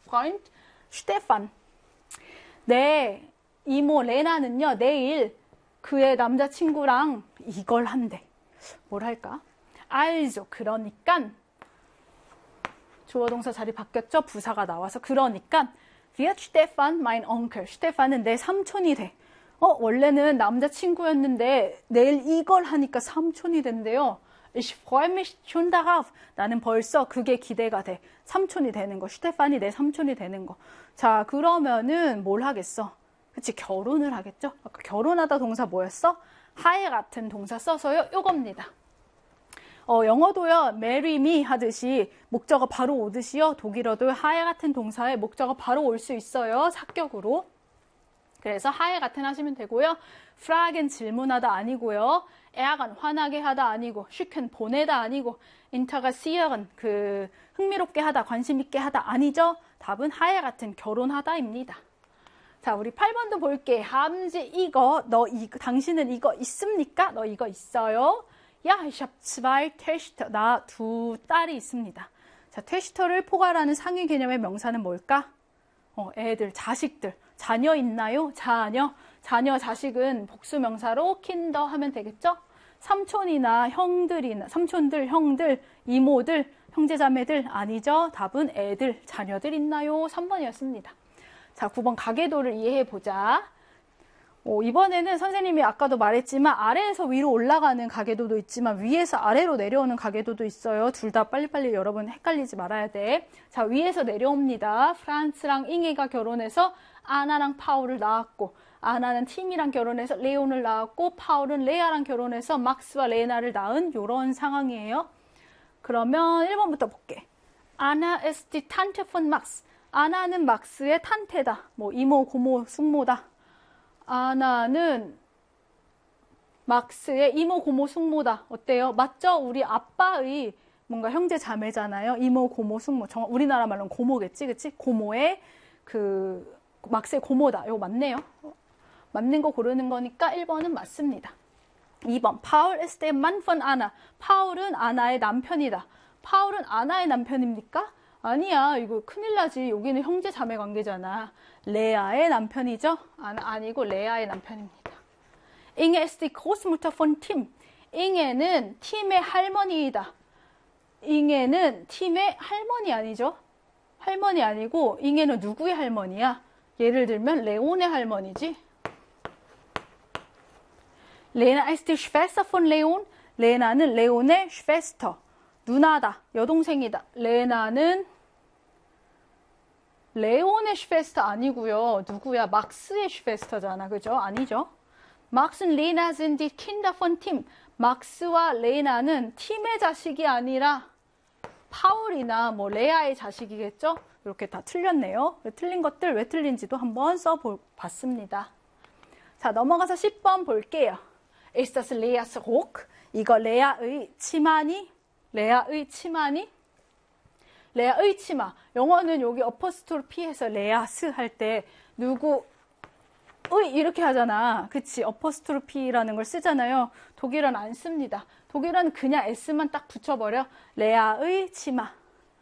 Freund Stefan. 내 이모 레나는요, 내일 그의 남자친구랑 이걸 한대. 뭘 할까? Also, 그러니까 주어 동사 자리 바뀌었죠? 부사가 나와서 그러니까 wird Stefan mein Onkel. 스테판은 내 삼촌이 돼. 원래는 남자친구였는데 내일 이걸 하니까 삼촌이 된대요. Ich freue mich schon darauf. 나는 벌써 그게 기대가 돼. 삼촌이 되는 거. 스테판이 내 삼촌이 되는 거. 자, 그러면은 뭘 하겠어? 그치, 결혼을 하겠죠? 아까 결혼하다 동사 뭐였어? 하에 같은 동사 써서요. 요겁니다. 영어도요, marry me 하듯이 목적어 바로 오듯이요. 독일어도 하에 같은 동사에 목적어 바로 올 수 있어요. 사격으로. 그래서 하에 같은 하시면 되고요. fragen 질문하다 아니고요. ärgern 화나게 하다 아니고, schicken 보내다 아니고, interessieren 흥미롭게 하다, 관심 있게 하다 아니죠. 답은 하에 같은 결혼하다입니다. 자, 우리 8번도 볼게. haben Sie 이거, 당신은 이거 있습니까? 너 이거 있어요? Ja, ich habe 2 Töchter. 나 2 딸이 있습니다. 자, Töchter를 포괄하는 상위 개념의 명사는 뭘까? 애들, 자식들. 자녀 있나요? 자녀, 자식은 복수 명사로 Kinder 하면 되겠죠? 삼촌이나 삼촌들, 형들, 이모들, 형제자매들 아니죠? 답은 애들, 자녀들 있나요? 3번이었습니다. 자, 9번 가계도를 이해해보자. 이번에는 선생님이 아까도 말했지만 아래에서 위로 올라가는 가계도도 있지만 위에서 아래로 내려오는 가계도도 있어요. 둘 다 빨리빨리 여러분 헷갈리지 말아야 돼. 자, 위에서 내려옵니다. 프란스랑 잉에가 결혼해서 아나랑 파울을 낳았고, 아나는 팀이랑 결혼해서 레온을 낳았고, 파울은 레아랑 결혼해서 막스와 레나를 낳은 이런 상황이에요. 그러면 1번부터 볼게. 아나 ist die Tante von Max. 아나는 막스의 탄테다. 이모, 고모, 숙모다. 아나는 막스의 이모, 고모, 숙모다. 어때요? 맞죠? 우리 아빠의 뭔가 형제 자매잖아요. 이모, 고모, 숙모. 우리나라 말로는 고모겠지, 그치? 고모의 막스의 고모다. 이거 맞네요. 맞는 거 고르는 거니까 1번은 맞습니다. 2번. 파울 ist der Mann von Anna. 파울은 아나의 남편이다. 파울은 아나의 남편입니까? 아니야. 이거 큰일 나지. 여기는 형제 자매 관계잖아. 레아의 남편이죠? 아니고 레아의 남편입니다. Inge ist die Großmutter von Tim. 잉에는 팀의 할머니이다. 잉에는 팀의 할머니 아니죠? 할머니 아니고 잉에는 누구의 할머니야? 예를 들면 레온의 할머니지. Lena ist die Schwester von Leon. 레나는 레온의 Schwester. 누나다. 여동생이다. 레나는 레온의 슈페스터 아니고요. 누구야? 막스의 슈페스터잖아. 그죠? 아니죠? Max und Lena sind die Kinder von Tim. 막스와 레나는 팀의 자식이 아니라 파울이나 레아의 자식이겠죠? 이렇게 다 틀렸네요. 틀린 것들 왜 틀린지도 한번 써봤습니다. 자, 넘어가서 10번 볼게요. Ist das Leas Rock? 이거 레아의 치마니? 레아의 치마니? 레아의 치마. 영어는 여기 어퍼스토피해서 레아스 할 때 누구의 이렇게 하잖아. 그치? 어퍼스토피라는 걸 쓰잖아요. 독일어는 안 씁니다. 독일어는 그냥 s만 딱 붙여버려. 레아의 치마.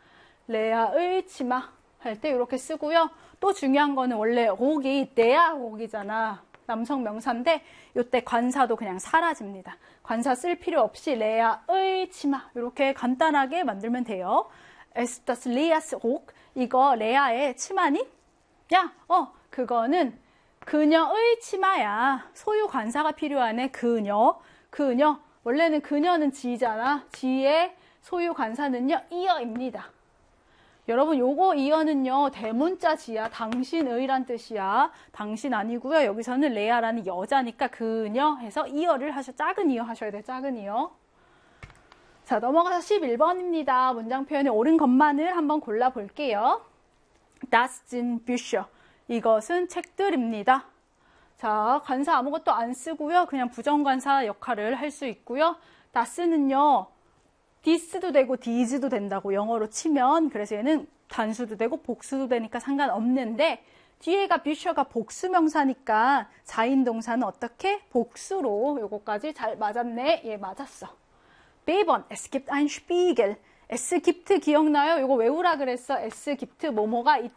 레아의 치마 할 때 이렇게 쓰고요. 또 중요한 거는 원래 록이 레아 록이잖아. 남성 명사인데 이때 관사도 그냥 사라집니다. 관사 쓸 필요 없이 레아의 치마 이렇게 간단하게 만들면 돼요. Ist das Leas Rock? 이거 레아의 치마니? 야, 그거는 그녀의 치마야. 소유 관사가 필요하네. 그녀. 원래는 그녀는 지잖아. 지의 소유 관사는요, 이어입니다. 여러분, 요거 이어는요, 대문자 지야. 당신의란 뜻이야. 당신 아니고요. 여기서는 레아라는 여자니까 그녀 해서 이어를 작은 이어 하셔야 돼. 작은 이어. 자, 넘어가서 11번입니다. 문장 표현에 옳은 것만을 한번 골라볼게요. Das sind Bücher. 이것은 책들입니다. 자, 관사 아무것도 안 쓰고요. 그냥 부정관사 역할을 할 수 있고요. das는요, this도 되고 these도 된다고 영어로 치면. 그래서 얘는 단수도 되고 복수도 되니까 상관없는데 뒤에가 Bücher가 복수명사니까 자인동사는 어떻게? 복수로. 요거까지 잘 맞았네. 예, 맞았어. B번, es gibt ein Spiegel. es gibt 기억나요? 이거 외우라 그랬어. es gibt 뭐뭐가